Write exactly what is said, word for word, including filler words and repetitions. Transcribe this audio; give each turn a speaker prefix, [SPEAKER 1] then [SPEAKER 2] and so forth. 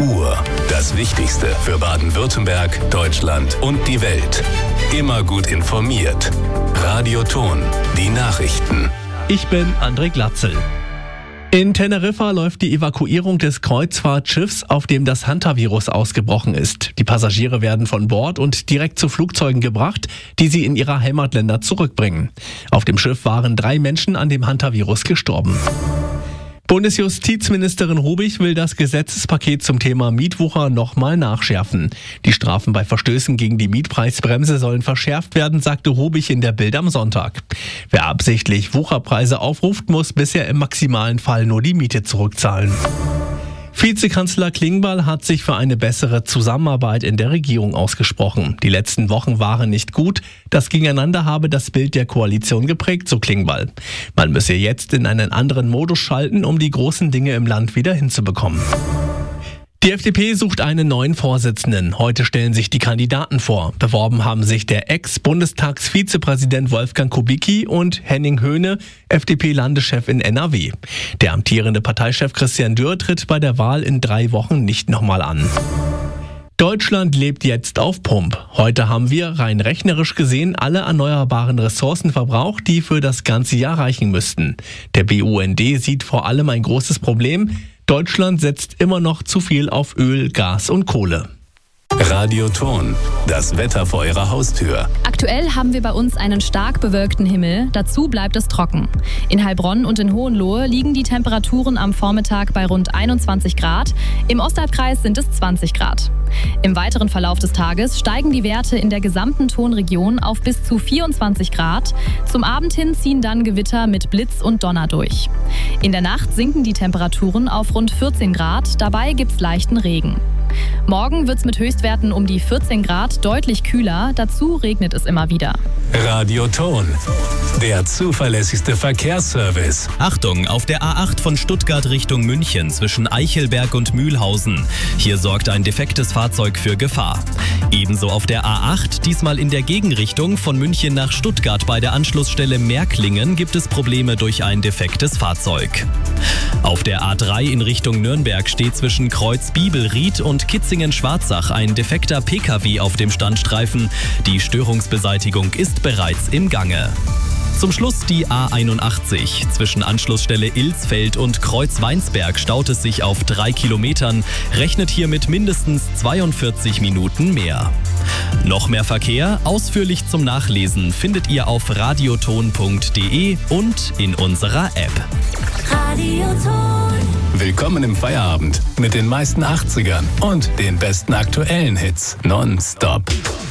[SPEAKER 1] Uhr. Das Wichtigste für Baden-Württemberg, Deutschland und die Welt. Immer gut informiert. Radio Ton, die Nachrichten.
[SPEAKER 2] Ich bin André Glatzel. In Teneriffa läuft die Evakuierung des Kreuzfahrtschiffs, auf dem das Hantavirus ausgebrochen ist. Die Passagiere werden von Bord und direkt zu Flugzeugen gebracht, die sie in ihre Heimatländer zurückbringen. Auf dem Schiff waren drei Menschen an dem Hantavirus gestorben. Bundesjustizministerin Rubich will das Gesetzespaket zum Thema Mietwucher nochmal nachschärfen. Die Strafen bei Verstößen gegen die Mietpreisbremse sollen verschärft werden, sagte Rubich in der Bild am Sonntag. Wer absichtlich Wucherpreise aufruft, muss bisher im maximalen Fall nur die Miete zurückzahlen. Vizekanzler Klingbeil hat sich für eine bessere Zusammenarbeit in der Regierung ausgesprochen. Die letzten Wochen waren nicht gut. Das Gegeneinander habe das Bild der Koalition geprägt, so Klingbeil. Man müsse jetzt in einen anderen Modus schalten, um die großen Dinge im Land wieder hinzubekommen. Die F D P sucht einen neuen Vorsitzenden. Heute stellen sich die Kandidaten vor. Beworben haben sich der Ex-Bundestagsvizepräsident Wolfgang Kubicki und Henning Höhne, F D P-Landeschef in N R W. Der amtierende Parteichef Christian Dürr tritt bei der Wahl in drei Wochen nicht nochmal an. Deutschland lebt jetzt auf Pump. Heute haben wir rein rechnerisch gesehen alle erneuerbaren Ressourcen verbraucht, die für das ganze Jahr reichen müssten. Der B U N D sieht vor allem ein großes Problem. Deutschland setzt immer noch zu viel auf Öl, Gas und Kohle.
[SPEAKER 1] Radio Ton, das Wetter vor Ihrer Haustür.
[SPEAKER 3] Aktuell haben wir bei uns einen stark bewölkten Himmel, dazu bleibt es trocken. In Heilbronn und in Hohenlohe liegen die Temperaturen am Vormittag bei rund einundzwanzig Grad, im Ostalbkreis sind es zwanzig Grad. Im weiteren Verlauf des Tages steigen die Werte in der gesamten Tonregion auf bis zu vierundzwanzig Grad. Zum Abend hin ziehen dann Gewitter mit Blitz und Donner durch. In der Nacht sinken die Temperaturen auf rund vierzehn Grad, dabei gibt's leichten Regen. Morgen wird's mit Höchstwerten um die vierzehn Grad deutlich kühler, dazu regnet es immer wieder.
[SPEAKER 1] Radio Ton, der zuverlässigste Verkehrsservice.
[SPEAKER 4] Achtung, auf der A acht von Stuttgart Richtung München zwischen Eichelberg und Mühlhausen. Hier sorgt ein defektes Fahrzeug für Gefahr. Ebenso auf der A acht, diesmal in der Gegenrichtung von München nach Stuttgart bei der Anschlussstelle Märklingen gibt es Probleme durch ein defektes Fahrzeug. Auf der A drei in Richtung Nürnberg steht zwischen Kreuz Bibelried und Kitzingen-Schwarzach ein defekter P K W auf dem Standstreifen. Die Störungsbeseitigung ist bereits im Gange. Zum Schluss die A einundachtzig. Zwischen Anschlussstelle Ilsfeld und Kreuz Weinsberg staut es sich auf drei Kilometern. Rechnet hier mit mindestens zweiundvierzig Minuten mehr. Noch mehr Verkehr, ausführlich zum Nachlesen, findet ihr auf radioton punkt de und in unserer App.
[SPEAKER 5] Radioton.
[SPEAKER 1] Willkommen im Feierabend mit den meisten achtzigern und den besten aktuellen Hits nonstop.